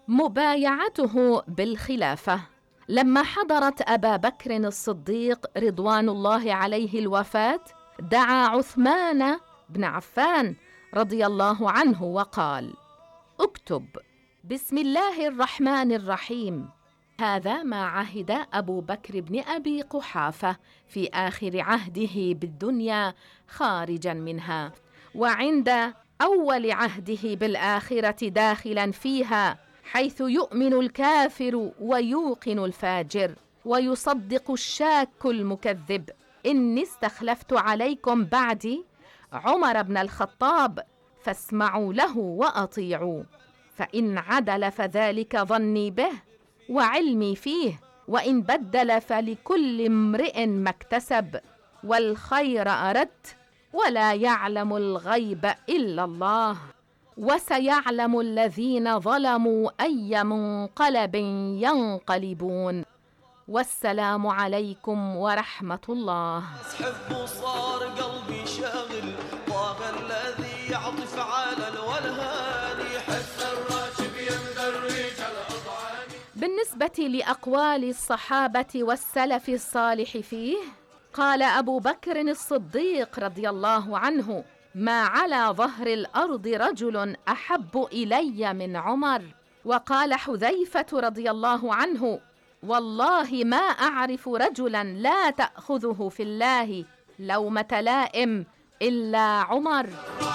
مبايعته بالخلافة. لما حضرت أبا بكر الصديق رضوان الله عليه الوفاة، دعا عثمان بن عفان رضي الله عنه وقال: اكتب بسم الله الرحمن الرحيم. هذا ما عهد أبو بكر بن أبي قحافة في آخر عهده بالدنيا خارجا منها، وعند أول عهده بالآخرة داخلا فيها، حيث يؤمن الكافر ويوقن الفاجر ويصدق الشاك المكذب. إني استخلفت عليكم بعدي عمر بن الخطاب فاسمعوا له وأطيعوا، فإن عدل فذلك ظني به وعلمي فيه، وإن بدل فلكل امرئ ما اكتسب، والخير أردت ولا يعلم الغيب إلا الله، وسيعلم الذين ظلموا أي منقلب ينقلبون. والسلام عليكم ورحمة الله. حب صار قلبي شاغل، طاغ الذي يعطف على الولهان، حتى الراشب يندرج على الأضعان. بالنسبة لأقوال الصحابة والسلف الصالح فيه، قال أبو بكر الصديق رضي الله عنه: ما على ظهر الأرض رجل أحب إلي من عمر. وقال حذيفة رضي الله عنه: والله ما أعرف رجلا لا تأخذه في الله لومة لائم إلا عمر.